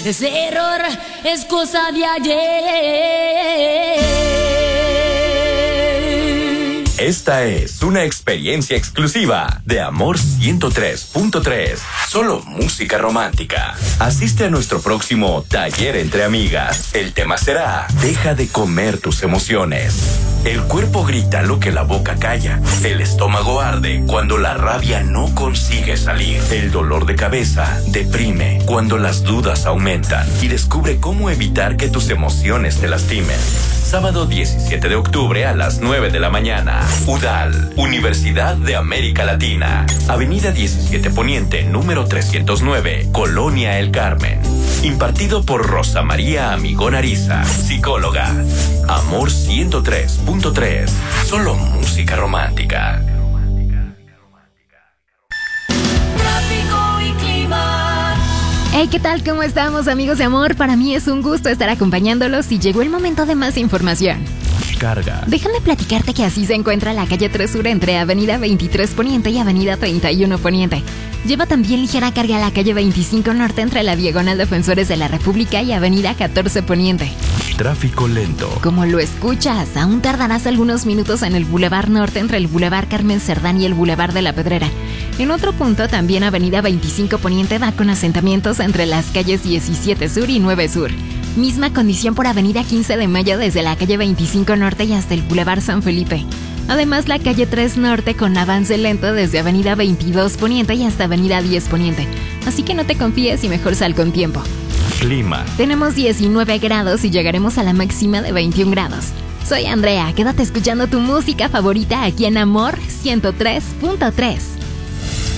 Ese error es cosa de ayer. Esta es una experiencia exclusiva de Amor 103.3. Solo música romántica. Asiste a nuestro próximo taller entre amigas. El tema será: deja de comer tus emociones. El cuerpo grita lo que la boca calla. El estómago arde cuando la rabia no consigue salir. El dolor de cabeza deprime cuando las dudas aumentan. Y descubre cómo evitar que tus emociones te lastimen. Sábado 17 de octubre a las 9 de la mañana. UDAL, Universidad de América Latina. Avenida 17 Poniente, número 309, Colonia El Carmen. Impartido por Rosa María Amigón Ariza, psicóloga. Amor 103.3. Solo música romántica. Hey, ¿qué tal? ¿Cómo estamos, amigos de Amor? Para mí es un gusto estar acompañándolos y llegó el momento de más información. Carga. Déjame platicarte que así se encuentra la calle 3 Sur entre Avenida 23 Poniente y Avenida 31 Poniente. Lleva también ligera carga la calle 25 Norte entre la Diagonal Defensores de la República y Avenida 14 Poniente. Tráfico lento. Como lo escuchas, aún tardarás algunos minutos en el Boulevard Norte entre el Boulevard Carmen Cerdán y el Boulevard de la Pedrera. En otro punto, también Avenida 25 Poniente va con asentamientos entre las calles 17 Sur y 9 Sur. Misma condición por Avenida 15 de Mayo desde la calle 25 Norte y hasta el Boulevard San Felipe. Además, la calle 3 Norte con avance lento desde Avenida 22 Poniente y hasta Avenida 10 Poniente. Así que no te confíes y mejor sal con tiempo. Clima. Tenemos 19 grados y llegaremos a la máxima de 21 grados. Soy Andrea, quédate escuchando tu música favorita aquí en Amor 103.3.